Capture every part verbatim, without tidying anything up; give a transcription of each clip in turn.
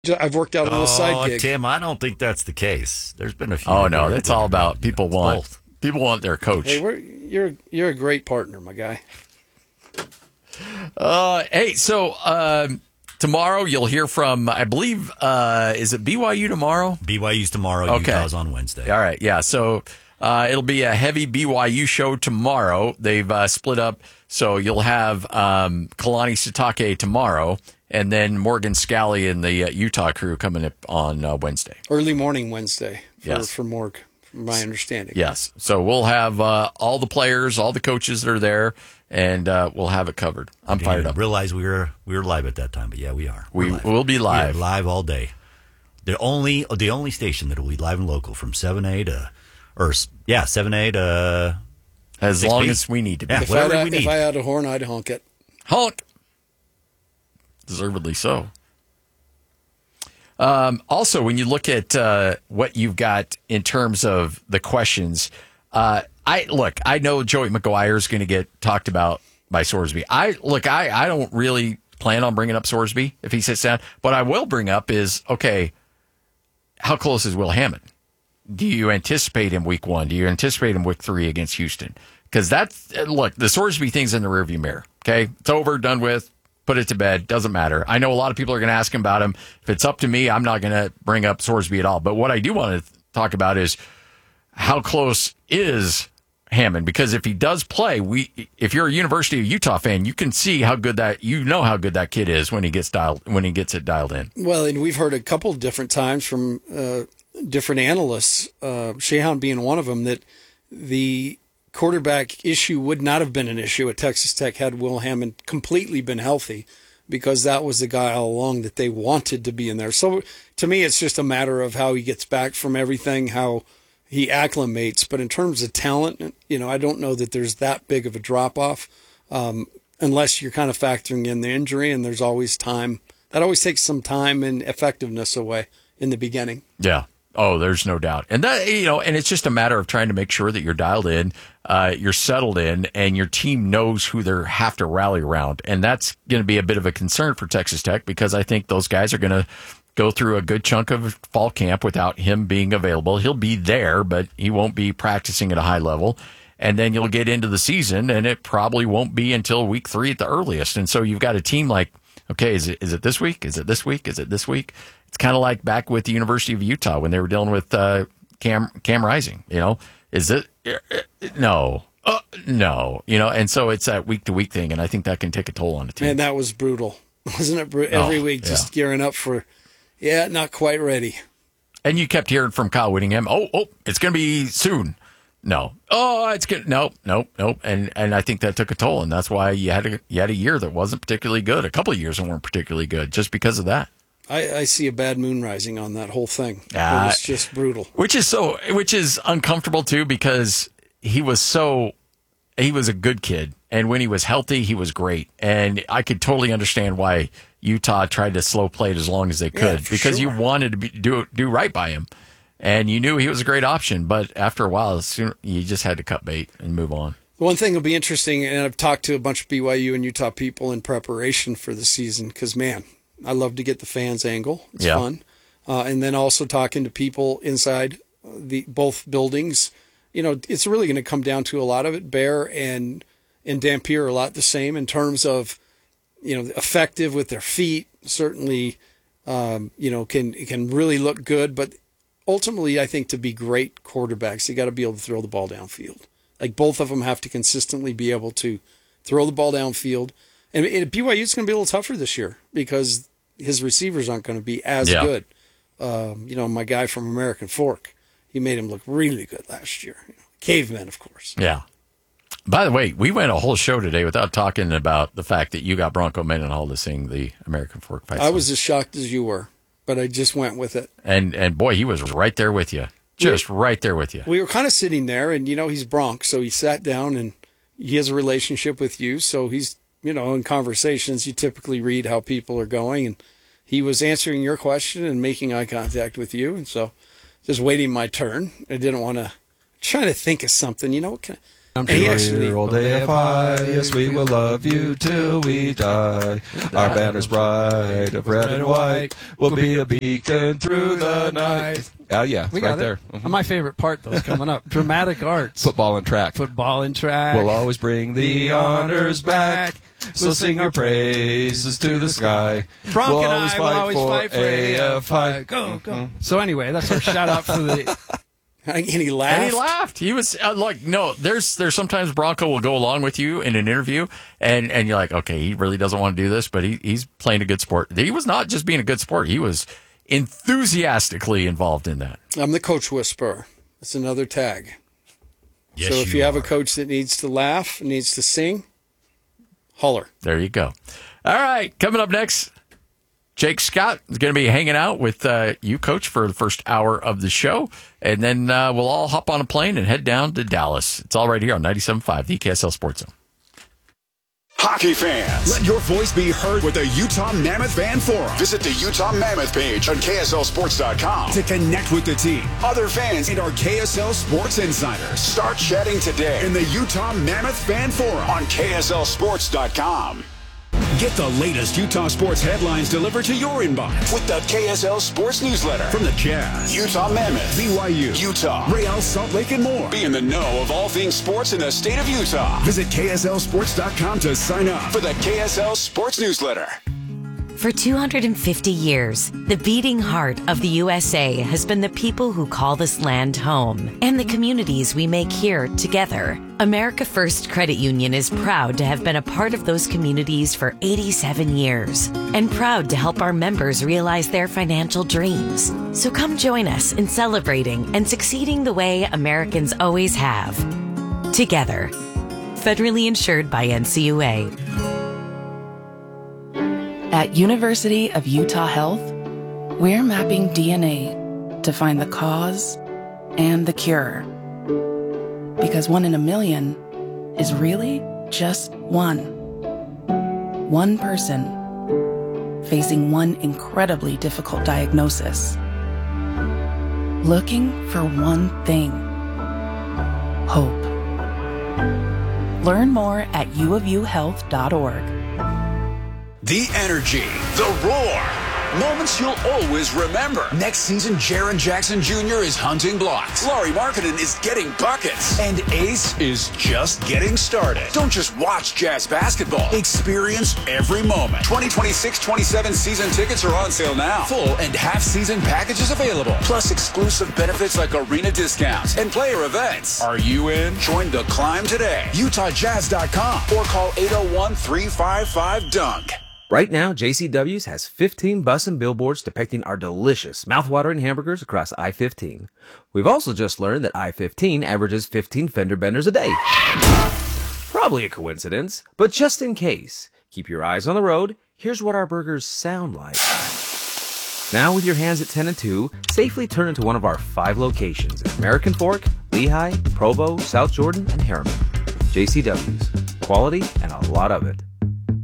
I've worked out a little Oh, side gig. Tim, I don't think that's the case. There's been a few. Oh no, where that's it's all about been, people you know, want both. people want their coach. Hey, we're, you're you're a great partner, my guy. Uh, hey, so um, tomorrow you'll hear from, I believe, uh, is it B Y U tomorrow? B Y U's tomorrow. Okay. Utah's on Wednesday. All right, yeah. So uh, it'll be a heavy B Y U show tomorrow. They've uh, split up, so you'll have um, Kalani Sitake tomorrow, and then Morgan Scally and the uh, Utah crew coming up on uh, Wednesday. Early morning Wednesday for, Yes. for Morg, from my understanding. Yes. So we'll have uh, all the players, all the coaches that are there, and uh, we'll have it covered. I'm Didn't fired even up. realize we were we were live at that time, but yeah, we are. We We're live. will be live. We are live all day. The only the only station that will be live and local from seven a to, or yeah, seven a to As six long p. as we need to be. Yeah, If, whatever I, we if need. I had a horn, I'd honk it. Honk. Deservedly so. Um, also, when you look at uh, what you've got in terms of the questions, uh, I look. I know Joey McGuire is going to get talked about by Sorsby. I look. I, I don't really plan on bringing up Sorsby if he sits down. What I will bring up is okay. How close is Will Hammond? Do you anticipate him week one? Do you anticipate him week three against Houston? Because that's look, the Sorsby thing's in the rearview mirror. Okay, it's over, done with. Put it to bed. Doesn't matter. I know a lot of people are going to ask him about him. If it's up to me, I'm not going to bring up Sorsby at all. But what I do want to talk about is how close is Hammond? Because if he does play, we if you're a University of Utah fan, you can see how good that you know how good that kid is when he gets dialed when he gets it dialed in. Well, and we've heard a couple different times from uh, different analysts, uh, Shehan being one of them, that the quarterback issue would not have been an issue at Texas Tech had Will Hammond completely been healthy, because that was the guy all along that they wanted to be in there. So to me, it's just a matter of how he gets back from everything, how he acclimates. But in terms of talent, you know, I don't know that there's that big of a drop off, um, unless you're kind of factoring in the injury, and there's always time. That always takes some time and effectiveness away in the beginning. Yeah. Oh, there's no doubt. And that, you know, and it's just a matter of trying to make sure that you're dialed in, uh, you're settled in, and your team knows who they have to rally around. And that's going to be a bit of a concern for Texas Tech, because I think those guys are going to go through a good chunk of fall camp without him being available. He'll be there, but he won't be practicing at a high level. And then you'll get into the season, and it probably won't be until week three at the earliest. And so you've got a team like, okay, is it is it this week? Is it this week? Is it this week? It's kind of like back with the University of Utah when they were dealing with uh, Cam Cam Rising. You know, is it no, uh, no? You know, and so it's that week to week thing, and I think that can take a toll on the team. Man, that was brutal, wasn't it? Bru- Every Oh, week, just yeah. gearing up for, yeah, not quite ready. And you kept hearing from Kyle Whittingham, oh, oh, it's going to be soon. No, oh, it's good. Nope, nope, nope. And and I think that took a toll, and that's why you had a you had a year that wasn't particularly good. A couple of years that weren't particularly good, just because of that. I, I see a bad moon rising on that whole thing. Ah, it was just brutal. Which is so, which is uncomfortable too, because he was so, he was a good kid, and when he was healthy, he was great, and I could totally understand why Utah tried to slow play it as long as they could, Yeah, for because sure. you wanted to be, do do right by him, and you knew he was a great option, but after a while, soon, you just had to cut bait and move on. One thing will be interesting, and I've talked to a bunch of B Y U and Utah people in preparation for the season, because, man, I love to get the fans' angle. It's Yeah. fun. Uh, and then also talking to people inside the both buildings. You know, it's really going to come down to a lot of it. Bear and and Dampier are a lot the same in terms of, you know, effective with their feet. Certainly, um, you know, can can really look good. But ultimately, I think to be great quarterbacks, you got to be able to throw the ball downfield. Like, both of them have to consistently be able to throw the ball downfield. And at B Y U, it's going to be a little tougher this year because his receivers aren't going to be as Yeah. good. Um, you know, my guy from American Fork, he made him look really good last year. You know, caveman, of course. Yeah. By the way, we went a whole show today without talking about the fact that you got Bronco Mendenhall to sing the American Fork Fight I song. was as shocked as you were, but I just went with it. And and boy, he was right there with you. Just right there with you. We were kind of sitting there, and, you know, he's Bronx, so he sat down, and he has a relationship with you, so he's, you know, in conversations, you typically read how people are going, and he was answering your question and making eye contact with you, and so just waiting my turn. I didn't want to, trying to think of something, you know, can, And he actually, Dear old A F I, yes, we will love you till we die. Our banner's bright of red and white will be a beacon through the night. Oh, yeah, it's we right got there. it. Mhm. My favorite part, though, is coming up. Dramatic arts. Football and track. Football and track. We'll always bring the honors back. We'll sing our praises to the sky. Bronk we'll and always I fight will always for fight for A F I. Go, go. So anyway, that's our shout out for the. And he laughed. And he laughed. He was uh, like, no, there's there's sometimes Bronco will go along with you in an interview, and, and you're like, okay, he really doesn't want to do this, but he, he's playing a good sport. He was not just being a good sport. He was enthusiastically involved in that. I'm the coach whisperer. That's another tag. Yes, so if you you have are. a coach that needs to laugh, needs to sing, holler. There you go. All right, coming up next, Jake Scott is going to be hanging out with uh, you, Coach, for the first hour of the show. And then uh, we'll all hop on a plane and head down to Dallas. It's all right here on ninety-seven point five, the K S L Sports Zone. Hockey fans, let your voice be heard with the Utah Mammoth Fan Forum. Visit the Utah Mammoth page on K S L Sports dot com to connect with the team, other fans, and our K S L Sports insiders. Start chatting today in the Utah Mammoth Fan Forum on K S L Sports dot com. Get the latest Utah sports headlines delivered to your inbox with the K S L Sports Newsletter from the Jazz, Utah Mammoth, B Y U, Utah, Real Salt Lake, and more. Be in the know of all things sports in the state of Utah. Visit K S L Sports dot com to sign up for the K S L Sports Newsletter. For two hundred fifty years, the beating heart of the U S A has been the people who call this land home and the communities we make here together. America First Credit Union is proud to have been a part of those communities for eighty-seven years and proud to help our members realize their financial dreams. So come join us in celebrating and succeeding the way Americans always have. Together. Federally insured by N C U A. At University of Utah Health, we're mapping D N A to find the cause and the cure. Because one in a million is really just one. One person facing one incredibly difficult diagnosis. Looking for one thing. Hope. Learn more at u of u health dot org. The energy, the roar, moments you'll always remember. Next season, Jaren Jackson Junior is hunting blocks. Laurie Markkinen is getting buckets. And Ace is just getting started. Don't just watch Jazz basketball. Experience every moment. twenty twenty-six twenty-seven season tickets are on sale now. Full and half season packages available. Plus exclusive benefits like arena discounts and player events. Are you in? Join the climb today. Utah Jazz dot com or call eight oh one, three five five, dunk. Right now, J C W's has fifteen bus and billboards depicting our delicious, mouthwatering hamburgers across I fifteen. We've also just learned that I fifteen averages fifteen fender benders a day. Probably a coincidence, but just in case, keep your eyes on the road. Here's what our burgers sound like. Now, with your hands at ten and two, safely turn into one of our five locations in American Fork, Lehigh, Provo, South Jordan, and Harriman. J C W's. Quality and a lot of it.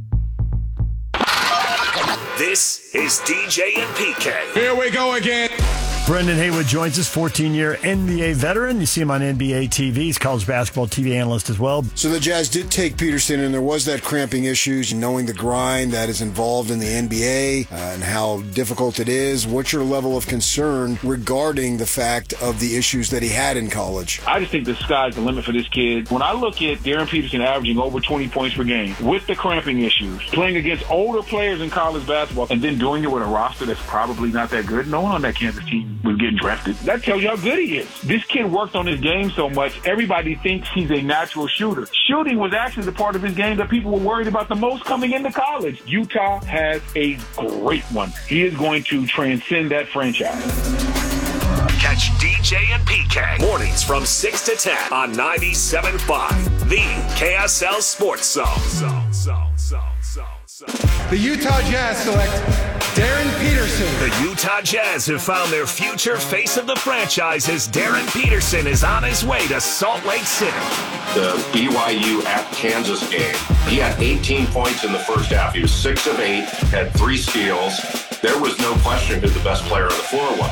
This is D J and P K. Here we go again. Brendan Haywood joins us, fourteen-year N B A veteran. You see him on N B A T V. He's college basketball T V analyst as well. So the Jazz did take Peterson, and there was that cramping issues, knowing the grind that is involved in the N B A uh, and how difficult it is. What's your level of concern regarding the fact of the issues that he had in college? I just think the sky's the limit for this kid. When I look at Darren Peterson averaging over twenty points per game with the cramping issues, playing against older players in college basketball, and then doing it with a roster that's probably not that good, no one on that Kansas team was getting drafted. That tells you how good he is. This kid worked on his game so much, everybody thinks he's a natural shooter. Shooting was actually the part of his game that people were worried about the most coming into college. Utah has a great one. He is going to transcend that franchise. Catch D J and P K mornings from six to ten on ninety-seven point five, the K S L Sports Zone. Zone, zone, zone, zone, zone. The Utah Jazz select Darren Peterson. The Utah Jazz have found their future face of the franchise as Darren Peterson is on his way to Salt Lake City. The B Y U at Kansas game. He had eighteen points in the first half. He was six of eight, had three steals. There was no question who the best player on the floor was.